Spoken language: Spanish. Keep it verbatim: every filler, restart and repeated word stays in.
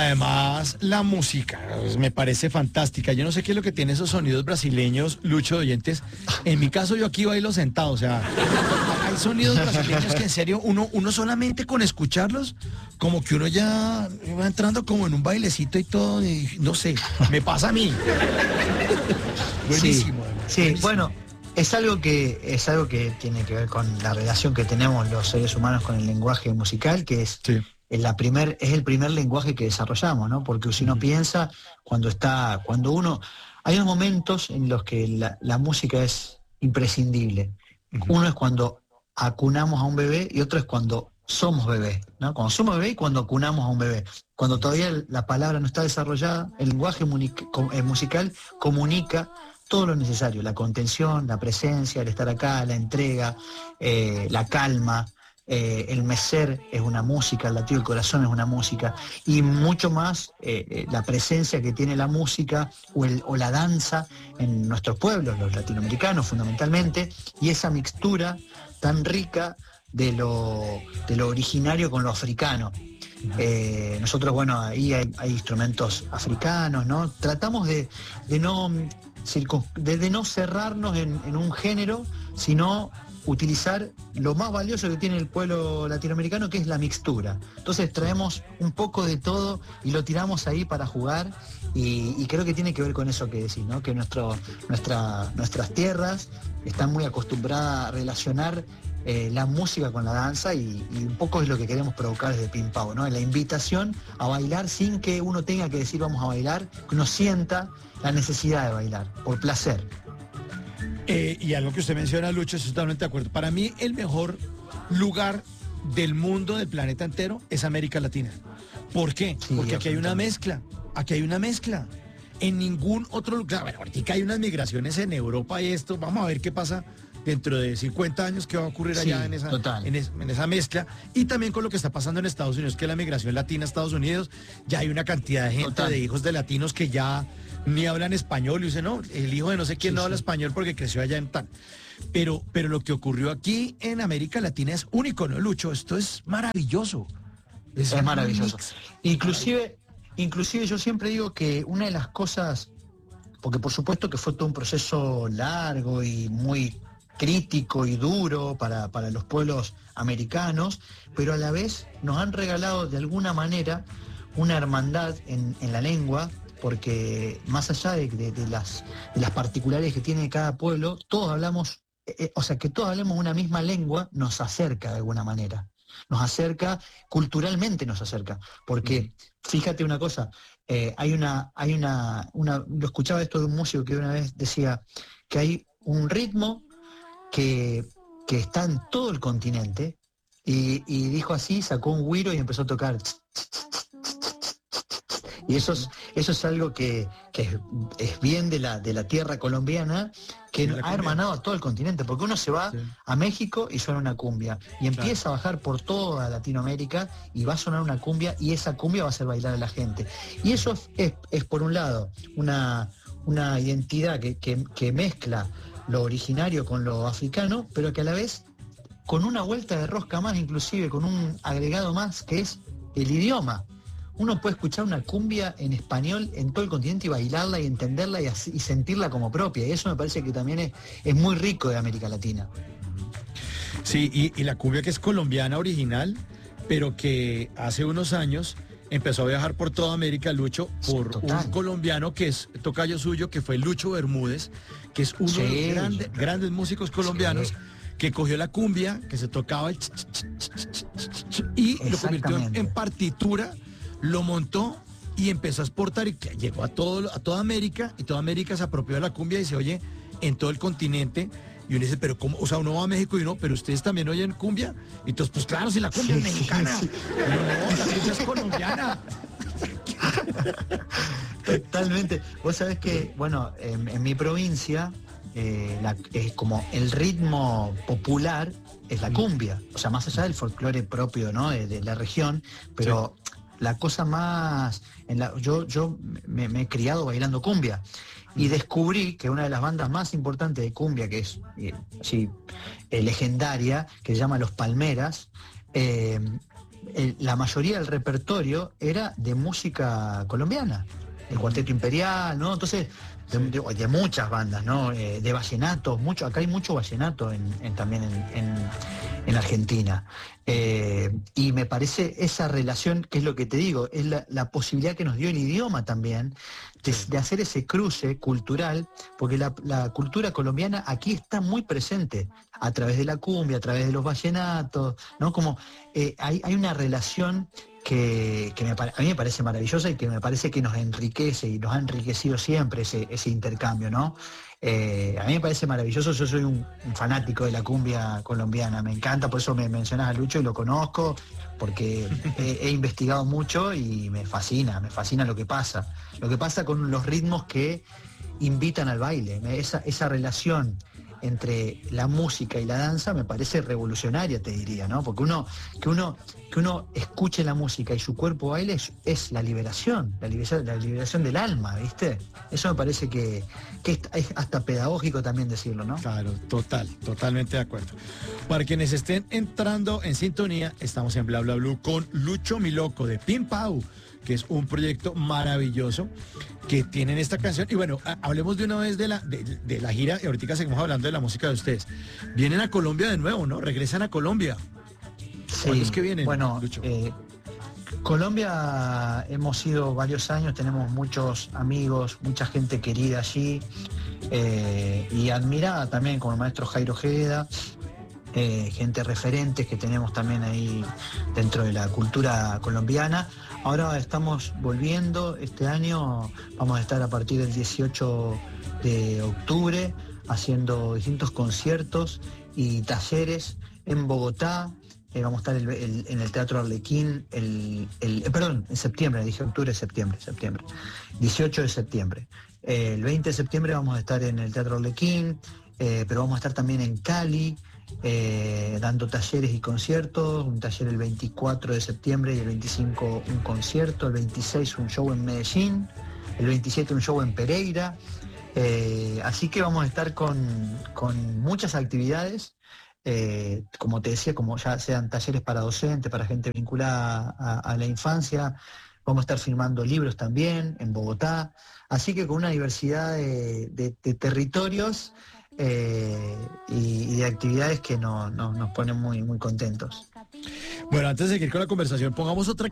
Además, la música pues, me parece fantástica. Yo no sé qué es lo que tiene esos sonidos brasileños, Lucho, de oyentes. En mi caso, yo aquí bailo sentado. O sea, hay sonidos brasileños que en serio, uno, uno solamente con escucharlos, como que uno ya va entrando como en un bailecito y todo. Y no sé, me pasa a mí. Buenísimo. Sí, buenísimo. Bueno, es algo que es algo que tiene que ver con la relación que tenemos los seres humanos con el lenguaje musical, que es Sí. la primer, es el primer lenguaje que desarrollamos, ¿no? Porque si uno piensa, cuando está, cuando uno, hay unos momentos en los que la, la música es imprescindible. Ujú. Uno es cuando acunamos a un bebé y otro es cuando somos bebés, ¿no? Cuando somos bebé y cuando acunamos a un bebé. Cuando todavía la palabra no está desarrollada, el lenguaje musical comunica todo lo necesario: la contención, la presencia, el estar acá, la entrega, eh, la calma. Eh, el mecer es una música, el latido del corazón es una música, y mucho más eh, eh, la presencia que tiene la música o, el, o la danza en nuestros pueblos, los latinoamericanos fundamentalmente, y esa mixtura tan rica de lo, de lo originario con lo africano. Eh, nosotros, bueno, ahí hay, hay instrumentos africanos, ¿no? Tratamos de, de, no, de, de no cerrarnos en, en un género, sino utilizar lo más valioso que tiene el pueblo latinoamericano, que es la mixtura. Entonces traemos un poco de todo y lo tiramos ahí para jugar, y, y creo que tiene que ver con eso que decís, ¿no? Que nuestro, nuestra, nuestras tierras están muy acostumbradas a relacionar eh, la música con la danza, y, y un poco es lo que queremos provocar desde Pimpao, ¿no? La invitación a bailar sin que uno tenga que decir vamos a bailar, que uno sienta la necesidad de bailar, por placer. Eh, y algo que usted menciona, Lucho, estoy totalmente de acuerdo. Para mí, el mejor lugar del mundo, del planeta entero, es América Latina. ¿Por qué? Sí, Porque aquí hay una absolutamente. mezcla. Aquí hay una mezcla. En ningún otro lugar. Bueno, ahorita hay unas migraciones en Europa y esto. Vamos a ver qué pasa dentro de cincuenta años, qué va a ocurrir allá Sí, en, esa, total. en, es- en esa mezcla. Y también con lo que está pasando en Estados Unidos, que la migración latina a Estados Unidos, ya hay una cantidad de gente, Total. de hijos de latinos que ya ni hablan español. Y dice, no, el hijo de no sé quién Sí, no habla sí. español porque creció allá en tal. Pero, pero lo que ocurrió aquí en América Latina es único, ¿no, Lucho? Esto es maravilloso. Es un maravilloso. mix. Inclusive, inclusive yo siempre digo que una de las cosas, porque por supuesto que fue todo un proceso largo y muy crítico y duro para, para los pueblos americanos, pero a la vez nos han regalado de alguna manera una hermandad en, en la lengua, porque más allá de, de- de las, de las particularidades que tiene cada pueblo, todos hablamos, eh, o sea, que todos hablemos una misma lengua nos acerca de alguna manera. Nos acerca, culturalmente nos acerca, porque fíjate una cosa, eh, hay una, hay una, una, lo escuchaba esto de un músico que una vez decía que hay un ritmo que, que está en todo el continente, y, y dijo así, sacó un güiro y empezó a tocar. Y eso es, eso es algo que, que es, es bien de la, de la tierra colombiana, que Sí, la ha cumbia. hermanado a todo el continente, porque uno se va Sí. a México y suena una cumbia, y empieza a bajar por toda Latinoamérica y va a sonar una cumbia, y esa cumbia va a hacer bailar a la gente. Y eso es, es, es, por un lado, una, una identidad que, que, que mezcla lo originario con lo africano, pero que a la vez, con una vuelta de rosca más, inclusive con un agregado más, que es el idioma. Uno puede escuchar una cumbia en español en todo el continente y bailarla y entenderla y, así, y sentirla como propia. Y eso me parece que también es, es muy rico de América Latina. Sí, y, y la cumbia, que es colombiana original, pero que hace unos años empezó a viajar por toda América, Lucho, por Total. un colombiano que es tocayo suyo, que fue Lucho Bermúdez, que es uno de Sí. los grande- grandes músicos colombianos, Sí. que cogió la cumbia, que se tocaba el ch, ch, ch, ch, ch, ch, ch, y lo convirtió en, Exactamente. en partitura, lo montó y empezó a exportar, y que llegó a todo, a toda América, y toda América se apropió de la cumbia y se oye en todo el continente. Y uno dice, pero cómo, o sea, uno va a México y no, pero ustedes también oyen cumbia. Y entonces, pues claro, si la cumbia Sí, es sí, mexicana. sí. Pero no, la cumbia es colombiana. Totalmente. Vos sabés que, bueno, en, en mi provincia, eh, la- es como el ritmo popular es la cumbia. O sea, más allá del folclore propio, ¿no? de, de la región, pero la cosa más... En la, yo yo me, me he criado bailando cumbia. Y descubrí que una de las bandas más importantes de cumbia, que es eh, así, eh, legendaria, que se llama Los Palmeras, eh, el, la mayoría del repertorio era de música colombiana, el Cuarteto Imperial, ¿no? Entonces, de, de, de muchas bandas, ¿no? Eh, de vallenatos, mucho, acá hay mucho vallenato en, en, también en, en, en Argentina. Eh, y me parece esa relación, que es lo que te digo, es la, la posibilidad que nos dio el idioma también, de, de hacer ese cruce cultural, porque la, la cultura colombiana aquí está muy presente, a través de la cumbia, a través de los vallenatos, ¿no? Como eh, hay, hay una relación que, que me, a mí me parece maravillosa y que me parece que nos enriquece y nos ha enriquecido siempre ese, ese intercambio, ¿no? Eh, a mí me parece maravilloso, yo soy un, un fanático de la cumbia colombiana, me encanta, por eso me mencionas a Lucho y lo conozco, porque he, he investigado mucho y me fascina, me fascina lo que pasa. Lo que pasa con los ritmos que invitan al baile, esa, esa relación entre la música y la danza me parece revolucionaria, te diría, ¿no? Porque uno, que uno, que uno escuche la música y su cuerpo baile es, es la liberación, la liberación, la liberación del alma, ¿viste? Eso me parece que, que es, es hasta pedagógico también decirlo, ¿no? Claro, total, totalmente de acuerdo. Para quienes estén entrando en sintonía, estamos en Bla Bla Blue con Lucho Miloco de Pim Pau, que es un proyecto maravilloso que tienen esta canción. Y bueno, a, hablemos de una vez de la, de, de la gira, y ahorita seguimos hablando de la música de ustedes. Vienen a Colombia de nuevo, ¿no? Regresan a Colombia. Sí, ¿Cuándo es que vienen, bueno, Lucho? Eh, Colombia hemos ido varios años, tenemos muchos amigos, mucha gente querida allí, eh, y admirada también, como el maestro Jairo Ojeda, eh, gente referente que tenemos también ahí dentro de la cultura colombiana. Ahora estamos volviendo, este año vamos a estar a partir del dieciocho de octubre haciendo distintos conciertos y talleres en Bogotá. Eh, vamos a estar el, el, en el Teatro Arlequín, el, el, eh, perdón, en septiembre, dije octubre, septiembre, septiembre, dieciocho de septiembre. Eh, el veinte de septiembre vamos a estar en el Teatro Arlequín, eh, pero vamos a estar también en Cali, eh, dando talleres y conciertos, un taller el veinticuatro de septiembre y el veinticinco un concierto, el veintiséis un show en Medellín, el veintisiete un show en Pereira, eh, así que vamos a estar con, con muchas actividades. Eh, como te decía, como ya sean talleres para docentes, para gente vinculada a, a la infancia, vamos a estar firmando libros también en Bogotá, así que con una diversidad de, de, de territorios eh, y, y de actividades que no, no, nos ponen muy, muy contentos. Bueno, antes de seguir con la conversación, pongamos otra